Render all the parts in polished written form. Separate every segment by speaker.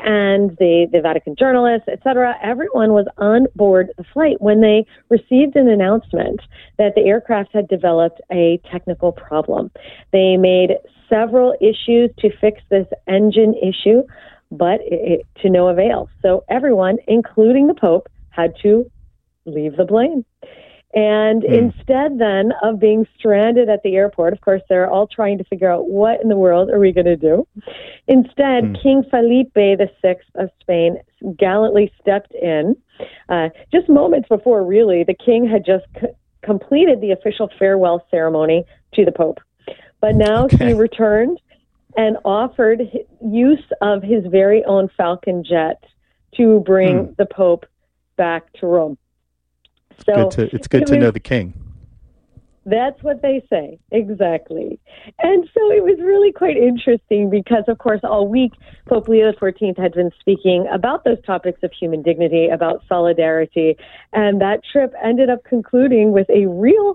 Speaker 1: and the Vatican journalists, etc., everyone was on board the flight when they received an announcement that the aircraft had developed a technical problem. They made several issues to fix this engine issue, but to no avail. So everyone, including the Pope, had to leave the plane. And instead then of being stranded at the airport, of course, they're all trying to figure out what in the world are we going to do. Instead, King Felipe VI of Spain gallantly stepped in. Just moments before, really, the king had just completed the official farewell ceremony to the Pope. But now he returned and offered use of his very own Falcon jet to bring the Pope back to Rome. So
Speaker 2: it's good to know the king.
Speaker 1: That's what they say, exactly. And so it was really quite interesting because, of course, all week, Pope Leo XIV had been speaking about those topics of human dignity, about solidarity, and that trip ended up concluding with a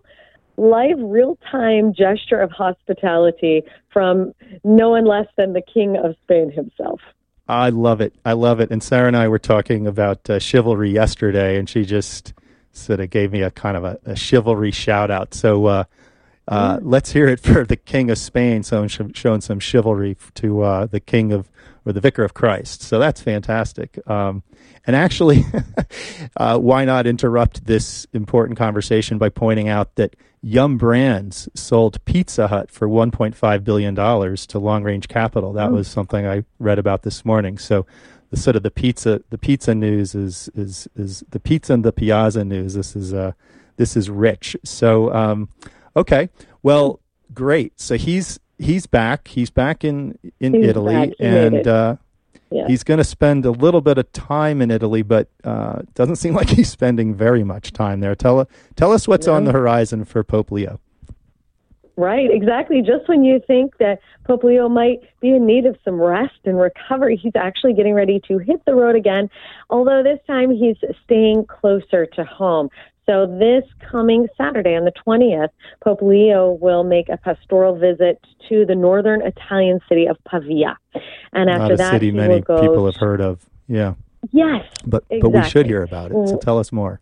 Speaker 1: real-time gesture of hospitality from no one less than the King of Spain himself.
Speaker 2: I love it. And Sarah and I were talking about chivalry yesterday, and she just sort of gave me a kind of a chivalry shout out. So let's hear it for the King of Spain. So showing some chivalry to the King of, or the Vicar of Christ. So that's fantastic. And actually, why not interrupt this important conversation by pointing out that Yum Brands sold Pizza Hut for $1.5 billion to Long Range Capital. That was something I read about this morning. So the sort of the pizza news is the pizza and the piazza news. This is rich. So okay, well, great. So he's back. He's back in Italy, and he's going to spend a little bit of time in Italy, but doesn't seem like he's spending very much time there. Tell us what's on the horizon for Pope Leo.
Speaker 1: Right, exactly. Just when you think that Pope Leo might be in need of some rest and recovery, he's actually getting ready to hit the road again, although this time he's staying closer to home. So this coming Saturday on the 20th, Pope Leo will make a pastoral visit to the northern Italian city of Pavia. And after that,
Speaker 2: city many people have heard of. Yeah.
Speaker 1: Yes,
Speaker 2: but we should hear about it. So tell us more.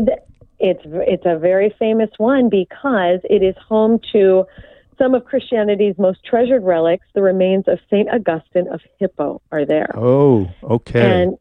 Speaker 1: It's a very famous one because it is home to some of Christianity's most treasured relics. The remains of St. Augustine of Hippo are there.
Speaker 2: Oh, okay.
Speaker 1: And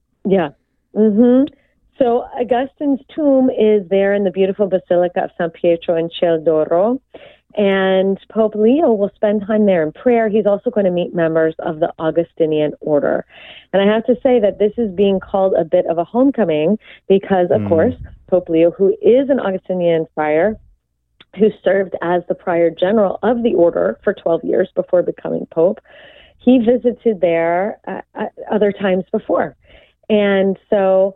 Speaker 1: so Augustine's tomb is there in the beautiful Basilica of San Pietro in Ciel d'Oro. And Pope Leo will spend time there in prayer. He's also going to meet members of the Augustinian order. And I have to say that this is being called a bit of a homecoming because, of course, Pope Leo, who is an Augustinian friar, who served as the prior general of the order for 12 years before becoming Pope, he visited there other times before. And so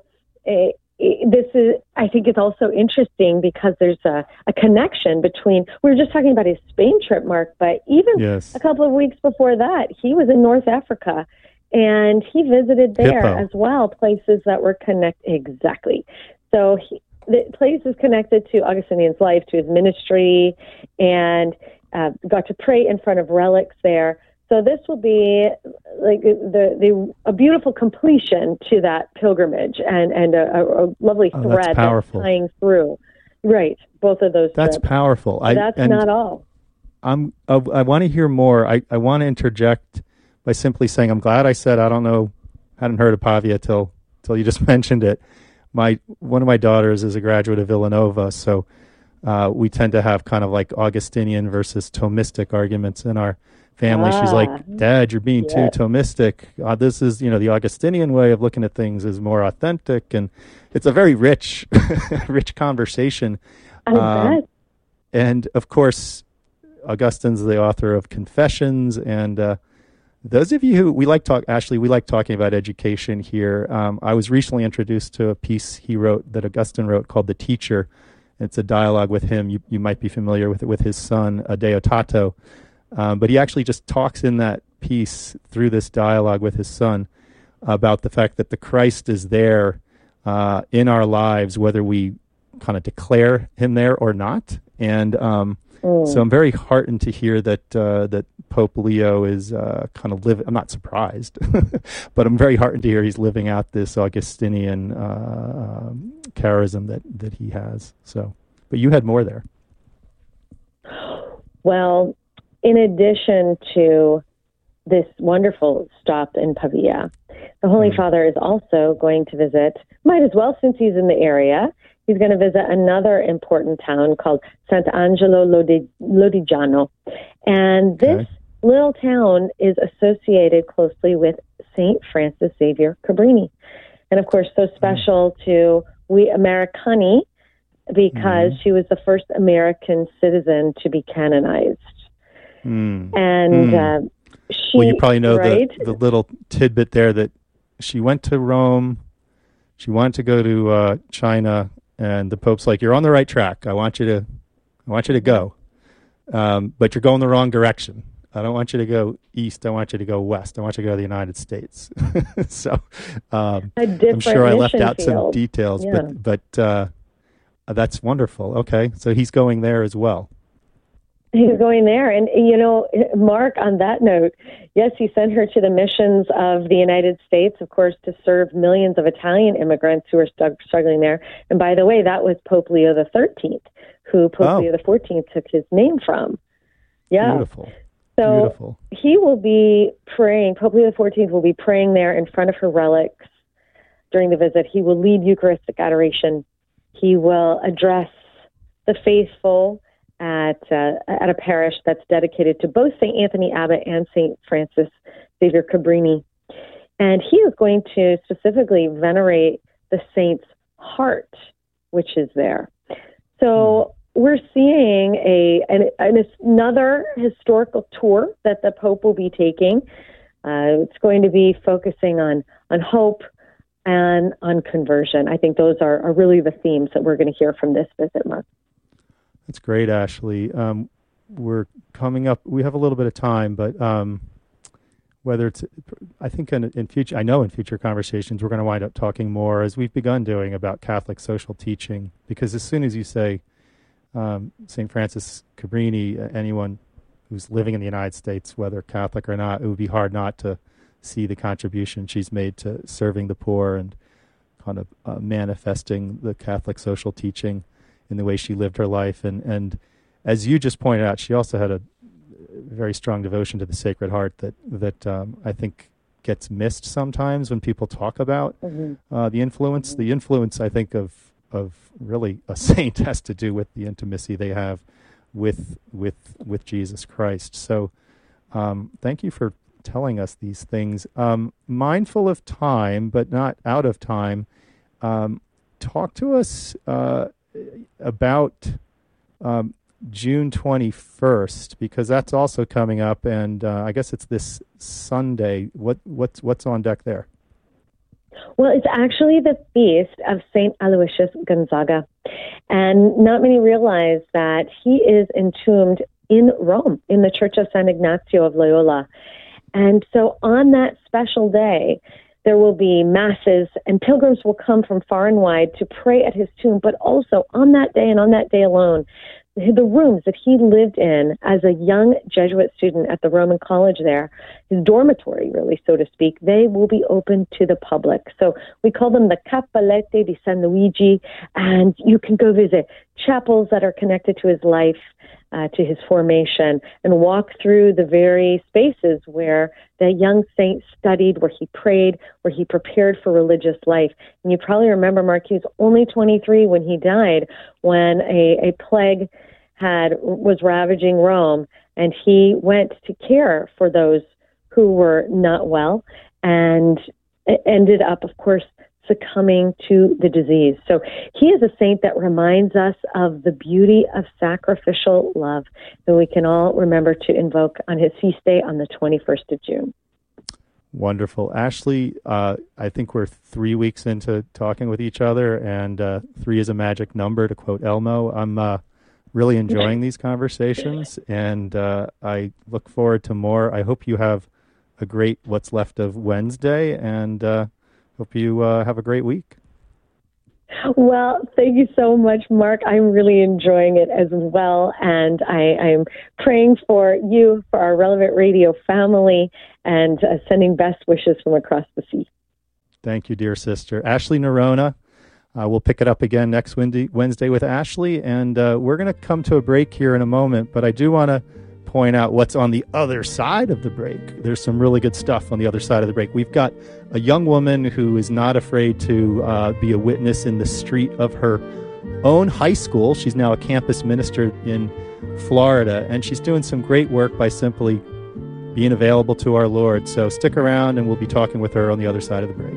Speaker 1: this is, I think it's also interesting because there's a connection between, we were just talking about his Spain trip, Mark, but even a couple of weeks before that, he was in North Africa and he visited there as well, places that were connected. Exactly. So the place is connected to Augustinian's life, to his ministry, and got to pray in front of relics there. So this will be like a beautiful completion to that pilgrimage and a lovely thread that's tying through. Right, both of those.
Speaker 2: That's trips. Powerful.
Speaker 1: That's not all.
Speaker 2: I want to hear more. I want to interject by simply saying I'm glad I said I hadn't heard of Pavia till you just mentioned it. One of my daughters is a graduate of Villanova, so we tend to have kind of like Augustinian versus Thomistic arguments in our family. She's like, Dad, you're being too Thomistic. This is, the Augustinian way of looking at things is more authentic, and it's a very rich, rich conversation.
Speaker 1: I bet.
Speaker 2: And of course, Augustine's the author of Confessions, and those of you who we like talking about education here. I was recently introduced to a piece that Augustine wrote called The Teacher. It's a dialogue with him. You might be familiar with it with his son, Deodato. But he actually just talks in that piece through this dialogue with his son about the fact that the Christ is there in our lives, whether we kind of declare him there or not. And So I'm very heartened to hear that that Pope Leo is kind of living. I'm not surprised, but I'm very heartened to hear he's living out this Augustinian charism that he has. So, but you had more there.
Speaker 1: Well, in addition to this wonderful stop in Pavia, the Holy Father is also going to visit, might as well since he's in the area, he's going to visit another important town called Sant'Angelo Lodigiano. And this little town is associated closely with St. Francis Xavier Cabrini. And of course, so special to we Americani because she was the first American citizen to be canonized. And she,
Speaker 2: well, you probably know
Speaker 1: right?
Speaker 2: the little tidbit there that she went to Rome, she wanted to go to China, and the Pope's like, "You're on the right track. I want you to go, but you're going the wrong direction. I don't want you to go east. I want you to go west. I want you to go to the United States." So I'm sure I left out some details, but that's wonderful. Okay, so he's going there as well.
Speaker 1: He's going there. And, you know, Mark, on that note, yes, he sent her to the missions of the United States, of course, to serve millions of Italian immigrants who are struggling there. And by the way, that was Pope Leo XIII, who Pope Leo XIV took his name from. Yeah.
Speaker 2: Beautiful.
Speaker 1: So
Speaker 2: Beautiful.
Speaker 1: He will be praying, Pope Leo XIV will be praying there in front of her relics during the visit. He will lead Eucharistic adoration. He will address the faithful at a parish that's dedicated to both St. Anthony Abbot and St. Francis Xavier Cabrini. And he is going to specifically venerate the saint's heart, which is there. So we're seeing another historical tour that the Pope will be taking. It's going to be focusing on hope and on conversion. I think those are really the themes that we're going to hear from this visit, Mark.
Speaker 2: That's great, Ashley. We're coming up. We have a little bit of time, but whether it's, I think in future, I know in future conversations, we're going to wind up talking more, as we've begun doing, about Catholic social teaching. Because as soon as you say St. Francis Cabrini, anyone who's living in the United States, whether Catholic or not, it would be hard not to see the contribution she's made to serving the poor and kind of manifesting the Catholic social teaching in the way she lived her life. And as you just pointed out, she also had a very strong devotion to the Sacred Heart that I think gets missed sometimes when people talk about the influence. The influence, I think, of really a saint has to do with the intimacy they have with Jesus Christ. So thank you for telling us these things. Mindful of time, but not out of time, talk to us about June 21st, because that's also coming up, and I guess it's this Sunday. What's on deck there?
Speaker 1: Well, it's actually the feast of St. Aloysius Gonzaga, and not many realize that he is entombed in Rome, in the Church of San Ignacio of Loyola. And so on that special day, there will be masses, and pilgrims will come from far and wide to pray at his tomb. But also on that day and on that day alone, the rooms that he lived in as a young Jesuit student at the Roman College there, his dormitory, really, so to speak, they will be open to the public. So we call them the Cappellette di San Luigi, and you can go visit chapels that are connected to his life, to his formation, and walk through the very spaces where the young saint studied, where he prayed, where he prepared for religious life. And you probably remember, Mark, he was only 23 when he died, when a plague was ravaging Rome, and he went to care for those who were not well, and ended up, of course, succumbing to the disease. So he is a saint that reminds us of the beauty of sacrificial love that we can all remember to invoke on his feast day on the 21st of June.
Speaker 2: Wonderful. Ashley, I think we're 3 weeks into talking with each other, and 3 is a magic number, to quote Elmo. I'm really enjoying these conversations, and I look forward to more. I hope you have a great what's left of Wednesday, and hope you have a great week.
Speaker 1: Well, thank you so much, Mark. I'm really enjoying it as well. And I'm praying for you, for our Relevant Radio family, and sending best wishes from across the sea.
Speaker 2: Thank you, dear sister. Ashley Nerona. We'll pick it up again next Wednesday with Ashley. And we're going to come to a break here in a moment. But I do want to point out what's on the other side of the break. There's some really good stuff on the other side of the break. We've got a young woman who is not afraid to be a witness in the street of her own high school. She's now a campus minister in Florida, and she's doing some great work by simply being available to our Lord. So stick around, and we'll be talking with her on the other side of the break.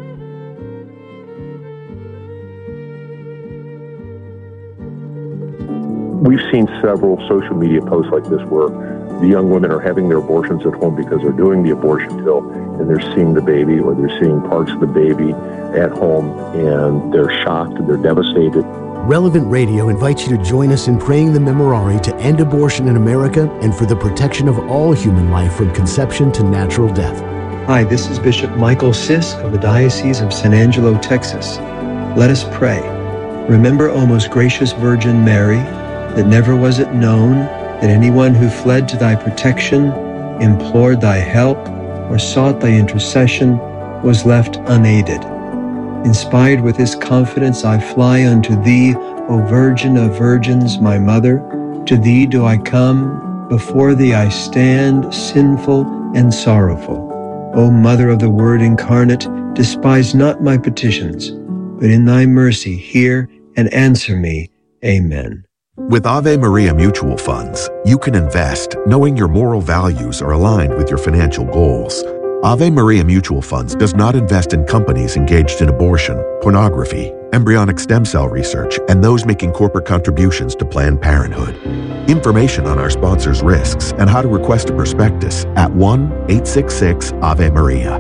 Speaker 3: We've seen several social media posts like this where the young women are having their abortions at home because they're doing the abortion pill and they're seeing the baby, or they're seeing parts of the baby at home, and they're shocked and they're devastated.
Speaker 4: Relevant Radio invites you to join us in praying the Memorare to end abortion in America and for the protection of all human life from conception to natural death.
Speaker 5: Hi, this is Bishop Michael Sisk of the Diocese of San Angelo, Texas. Let us pray. Remember, O most gracious Virgin Mary, that never was it known that anyone who fled to thy protection, implored thy help, or sought thy intercession was left unaided. Inspired with this confidence, I fly unto thee, O Virgin of Virgins, my Mother. To thee do I come, before thee I stand, sinful and sorrowful. O Mother of the Word incarnate, despise not my petitions, but in thy mercy hear and answer me. Amen.
Speaker 6: With Ave Maria Mutual Funds, you can invest knowing your moral values are aligned with your financial goals. Ave Maria Mutual Funds does not invest in companies engaged in abortion, pornography, embryonic stem cell research, and those making corporate contributions to Planned Parenthood. Information on our sponsors' risks and how to request a prospectus at 1-866-AVE-MARIA.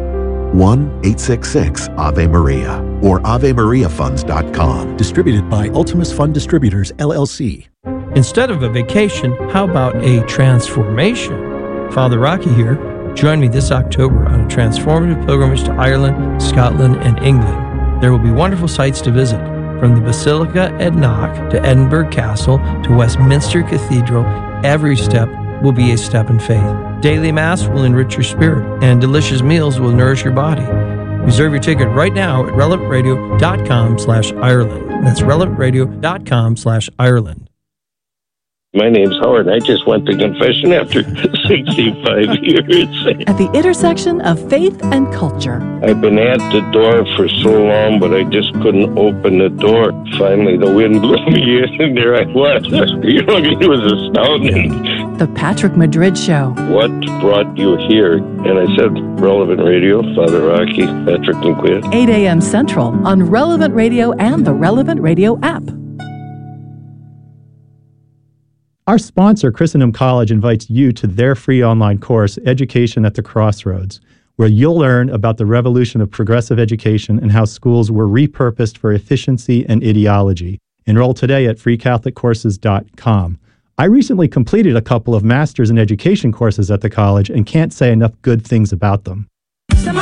Speaker 6: 1-866-AVE-MARIA or AveMariaFunds.com.
Speaker 4: Distributed by Ultimus Fund Distributors, LLC.
Speaker 7: Instead of a vacation, how about a transformation? Father Rocky here. Join me this October on a transformative pilgrimage to Ireland, Scotland, and England. There will be wonderful sights to visit, from the Basilica at Knock to Edinburgh Castle to Westminster Cathedral. Every step will be a step in faith. Daily Mass will enrich your spirit, and delicious meals will nourish your body. Reserve your ticket right now at relevantradio.com/Ireland. That's relevantradio.com/Ireland.
Speaker 8: My name's Howard. I just went to confession after 65 years.
Speaker 9: At the intersection of faith and culture.
Speaker 8: I've been at the door for so long, but I just couldn't open the door. Finally, the wind blew me in, and there I was. It was astounding.
Speaker 9: The Patrick Madrid Show.
Speaker 8: What brought you here? And I said, Relevant Radio, Father Rocky, Patrick McQueen.
Speaker 9: 8 a.m. Central on Relevant Radio and the Relevant Radio app.
Speaker 2: Our sponsor, Christendom College, invites you to their free online course, Education at the Crossroads, where you'll learn about the revolution of progressive education and how schools were repurposed for efficiency and ideology. Enroll today at freecatholiccourses.com. I recently completed a couple of Masters in Education courses at the college and can't say enough good things about them.